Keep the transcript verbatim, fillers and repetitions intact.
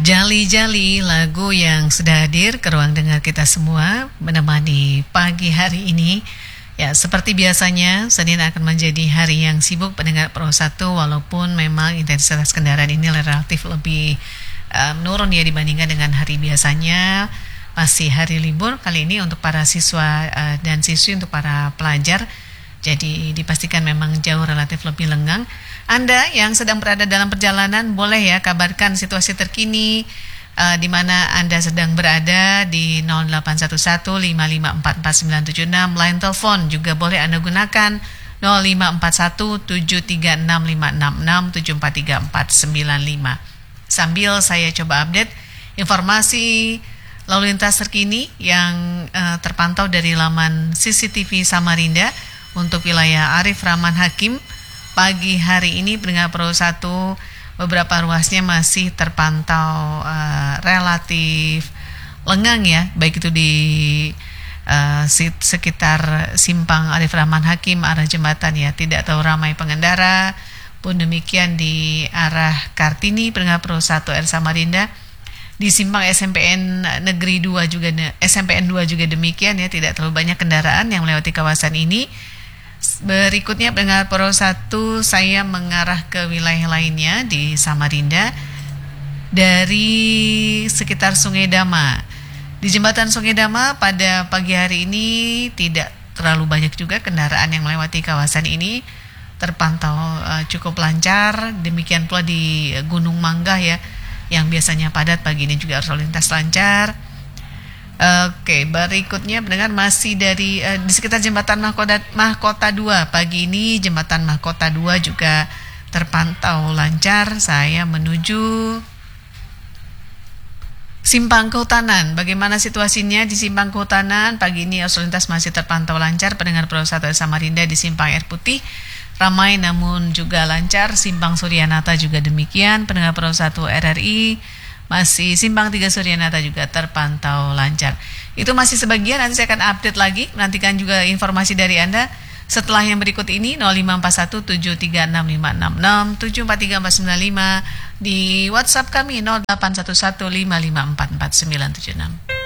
Jali-jali, lagu yang sudah hadir ke ruang dengar kita semua menemani pagi hari ini. Ya, seperti biasanya Senin akan menjadi hari yang sibuk pendengar Pro satu, walaupun memang intensitas kendaraan ini relatif lebih uh, menurun ya dibandingkan dengan hari biasanya. Masih hari libur kali ini untuk para siswa uh, dan siswi, untuk para pelajar. Jadi dipastikan memang jauh relatif lebih lengang. Anda yang sedang berada dalam perjalanan boleh ya kabarkan situasi terkini uh, di mana Anda sedang berada di nol delapan satu satu lima lima empat empat sembilan tujuh enam. Line telepon juga boleh Anda gunakan nol lima empat satu tujuh tiga enam lima enam enam tujuh empat tiga empat sembilan lima. Sambil saya coba update informasi lalu lintas terkini yang uh, terpantau dari laman C C T V Samarinda untuk wilayah Arif Rahman Hakim. Pagi hari ini pendengar Pro satu, beberapa ruasnya masih terpantau uh, relatif lengang ya, baik itu di uh, sekitar simpang Arif Rahman Hakim arah jembatan ya, tidak terlalu ramai pengendara. Pun demikian di arah Kartini pendengar Pro satu R Samarinda, di simpang S M P N Negeri dua juga, S M P N dua juga demikian ya, tidak terlalu banyak kendaraan yang melewati kawasan ini. Berikutnya pendengar Pro satu, saya mengarah ke wilayah lainnya di Samarinda dari sekitar Sungai Dama. Di jembatan Sungai Dama pada pagi hari ini tidak terlalu banyak juga kendaraan yang melewati kawasan ini, terpantau uh, cukup lancar. Demikian pula di Gunung Manggah ya, yang biasanya padat pagi ini juga arus lalu lintas lancar. Oke, berikutnya pendengar masih dari uh, di sekitar jembatan Mahkota, Mahkota dua. Pagi ini jembatan Mahkota dua juga terpantau lancar. Saya menuju Simpang Kehutanan. Bagaimana situasinya di Simpang Kehutanan? Pagi ini arus lalu lintas masih terpantau lancar. Pendengar Pro satu Samarinda di Simpang Air Putih ramai namun juga lancar. Simpang Suryanata juga demikian. Pendengar Pro satu R R I masih Simpang tiga Suryanata juga terpantau lancar. Itu masih sebagian, nanti saya akan update lagi. Nantikan juga informasi dari Anda setelah yang berikut ini. Nol lima empat satu tujuh tiga enam lima enam enam tujuh empat tiga empat sembilan lima. Di WhatsApp kami nol delapan satu satu lima lima empat empat sembilan tujuh enam.